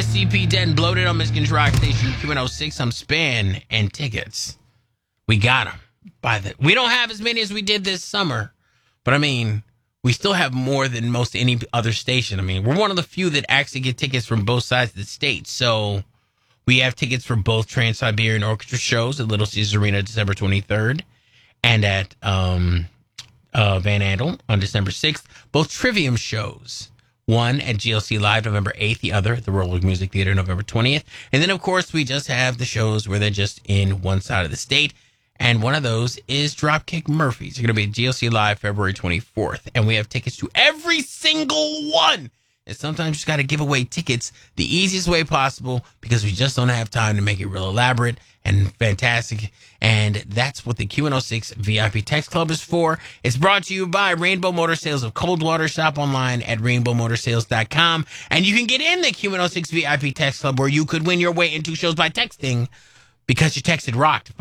SCP Dead Bloated on Michigan's Rock Station Q106. I'm Span and tickets. We got them. We don't have as many as we did this summer, but I mean, we still have more than most any other station. I mean, we're one of the few that actually get tickets from both sides of the state. So we have tickets for both Trans-Siberian Orchestra shows at Little Caesars Arena December 23rd and at Van Andel on December 6th. Both Trivium shows. One at GLC Live November 8th, the other at the Roller Music Theater November 20th. And then, of course, we just have the shows where they're just in one side of the state. And one of those is Dropkick Murphys. They're going to be at GLC Live February 24th. And we have tickets to every single one. And sometimes you just got to give away tickets the easiest way possible because we just don't have time to make it real elaborate and fantastic. And that's what the Q106 VIP Text Club is for. It's brought to you by Rainbow Motor Sales of Coldwater. Shop online at rainbowmotorsales.com. And you can get in the Q106 VIP Text Club where you could win your way into shows by texting because you texted ROCK to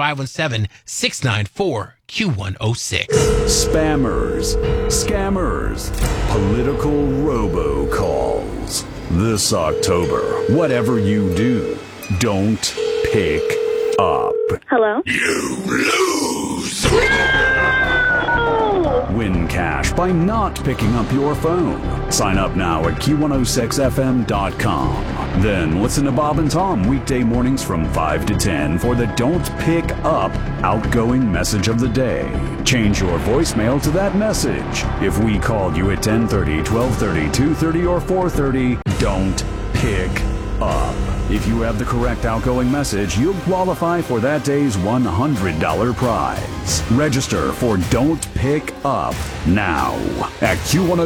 517-694-Q106. Spammers, scammers, political robocalls. This October, whatever you do, don't pick up. Hello? You lose! Win cash by not picking up your phone. Sign up now at Q106FM.com. Then listen to Bob and Tom weekday mornings from 5 to 10 for the Don't Pick Up outgoing message of the day. Change your voicemail to that message. If we called you at 10:30, 12:30, 2:30, or 4:30, don't pick up. If you have the correct outgoing message, you'll qualify for that day's $100 prize. Register for Don't Pick Up now at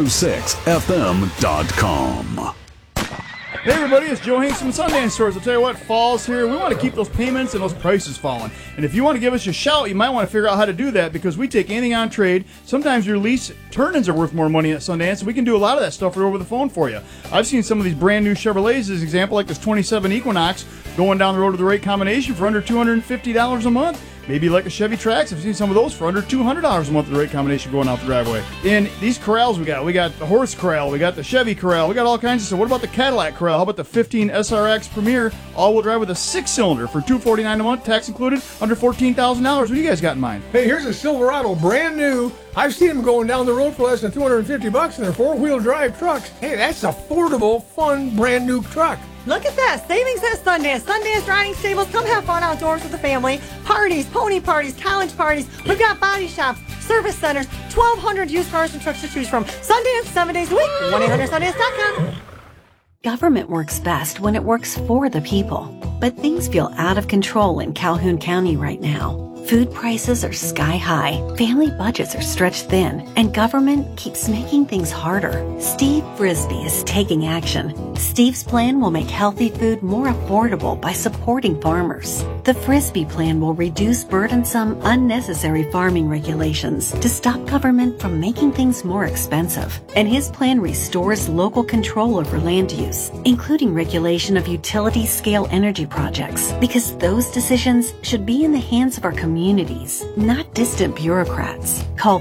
Q106FM.com. Hey everybody, it's Joe Hanks from Sundance Stores. I'll tell you what, fall's here. We want to keep those payments and those prices falling. And if you want to give us a shout, you might want to figure out how to do that because we take anything on trade. Sometimes your lease turn-ins are worth more money at Sundance, and we can do a lot of that stuff right over the phone for you. I've seen some of these brand new Chevrolets, as an example, like this 27 Equinox, going down the road to the right combination for under $250 a month. Maybe like a Chevy Trax. I've seen some of those for under $200 a month, the right combination going out the driveway. And these Corrals we got the horse Corral, we got the Chevy Corral, we got all kinds of stuff. What about the Cadillac Corral? How about the 15 SRX Premier all-wheel drive with a 6-cylinder for $249 a month, tax included, under $14,000? What do you guys got in mind? Hey, here's a Silverado, brand new. I've seen them going down the road for less than $250 in their four-wheel drive trucks. Hey, that's affordable, fun, brand new truck. Look at that. Savings at Sundance. Sundance Riding Stables. Come have fun outdoors with the family. Parties, pony parties, college parties. We've got body shops, service centers, 1,200 used cars and trucks to choose from. Sundance, 7 days a week. 1-800-Sundance.com. Government works best when it works for the people. But things feel out of control in Calhoun County right now. Food prices are sky high, family budgets are stretched thin, and government keeps making things harder. Steve Frisbee is taking action. Steve's plan will make healthy food more affordable by supporting farmers. The Frisbee plan will reduce burdensome, unnecessary farming regulations to stop government from making things more expensive. And his plan restores local control over land use, including regulation of utility-scale energy projects, because those decisions should be in the hands of our communities, not distant bureaucrats. Call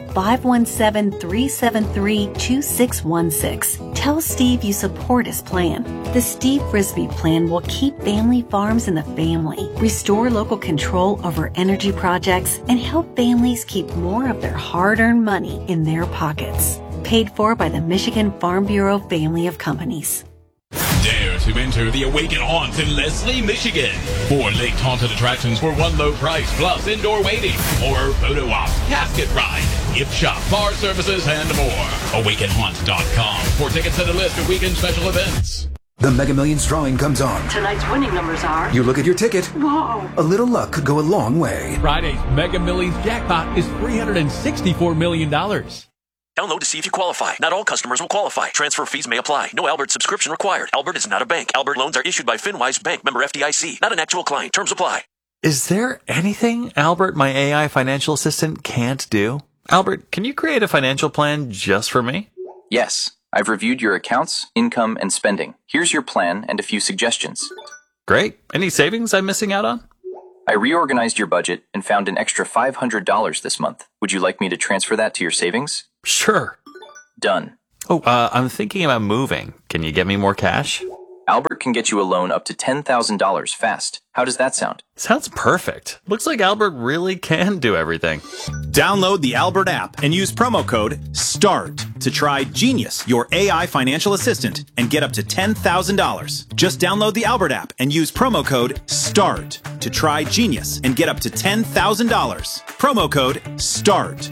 517-373-2616. Tell Steve you support his plan. The Steve Frisbee plan will keep family farms in the family, restore local control over energy projects, and help families keep more of their hard-earned money in their pockets. Paid for by the Michigan Farm Bureau family of companies. Dare to enter the Awaken Haunt in Leslie, Michigan. 4 laked haunted attractions for one low price, plus indoor waiting, horror photo op, casket ride, gift shop, bar services, and more. AwakenHaunt.com for tickets and a list of weekend special events. The Mega Millions drawing comes on. Tonight's winning numbers are... You look at your ticket. Whoa! A little luck could go a long way. Friday's Mega Millions jackpot is $364 million. Download to see if you qualify. Not all customers will qualify. Transfer fees may apply. No Albert subscription required. Albert is not a bank. Albert loans are issued by FinWise Bank, member FDIC. Not an actual client. Terms apply. Is there anything Albert, my AI financial assistant, can't do? Albert, can you create a financial plan just for me? Yes. I've reviewed your accounts, income, and spending. Here's your plan and a few suggestions. Great. Any savings I'm missing out on? I reorganized your budget and found an extra $500 this month. Would you like me to transfer that to your savings? Sure. Done. Oh, I'm thinking about moving. Can you get me more cash? Albert can get you a loan up to $10,000 fast. How does that sound? Sounds perfect. Looks like Albert really can do everything. Download the Albert app and use promo code START to try Genius, your AI financial assistant, and get up to $10,000. Just download the Albert app and use promo code START to try Genius and get up to $10,000. Promo code START.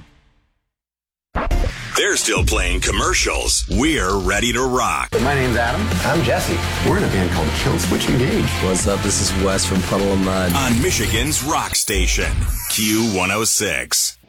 They're still playing commercials. We're ready to rock. My name's Adam. I'm Jesse. We're in a band called Kill Switch Engage. What's up? This is Wes from Puddle of Mud. On Michigan's rock station, Q106.